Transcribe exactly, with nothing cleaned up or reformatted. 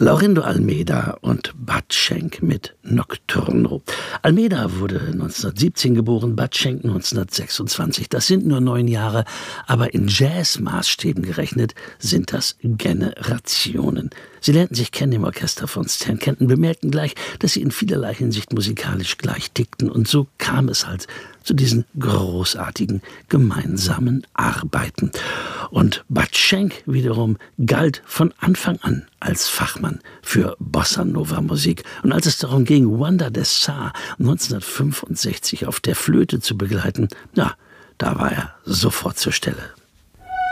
Laurindo Almeida und Bud Shank mit Nocturno. Almeida wurde neunzehnhundertsiebzehn geboren, Bud Shank neunzehnhundertsechsundzwanzig. Das sind nur neun Jahre, aber in Jazzmaßstäben gerechnet sind das Generationen. Sie lernten sich kennen im Orchester von Stan Kenton, bemerkten gleich, dass sie in vielerlei Hinsicht musikalisch gleich tickten, und so kam es halt zu diesen großartigen gemeinsamen Arbeiten. Und Bud Shank wiederum galt von Anfang an als Fachmann für Bossa-Nova-Musik. Und als es darum ging, Wanda de Sá neunzehnhundertfünfundsechzig auf der Flöte zu begleiten, ja, da war er sofort zur Stelle.